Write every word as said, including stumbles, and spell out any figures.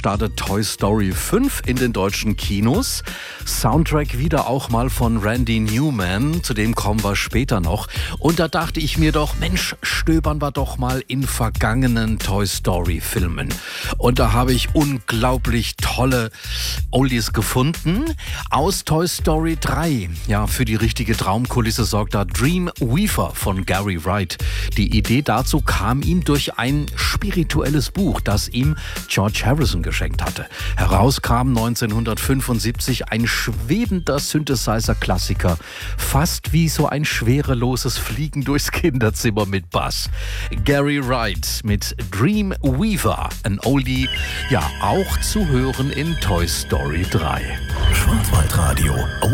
startet Toy Story fünf in den deutschen Kinos. Soundtrack wieder auch mal von Randy Newman, zu dem kommen wir später noch. Und da dachte ich mir doch, Mensch, stöbern wir doch mal in vergangenen Toy Story Filmen. Und da habe ich unglaublich tolle Oldies gefunden. Aus Toy Story drei. Ja, für die richtige Traumkulisse sorgt da Dreamweaver von Gary Wright. Die Idee dazu kam ihm durch ein spirituelles Buch, das ihm George Harrison geschenkt hatte. Heraus kam neunzehnhundertfünfundsiebzig ein schwebender Synthesizer-Klassiker, fast wie so ein schwereloses Fliegen durchs Kinderzimmer mit Bass. Gary Wright mit Dreamweaver, ein Oldie, ja auch zu hören in Toy Story drei. Schwarzwaldradio.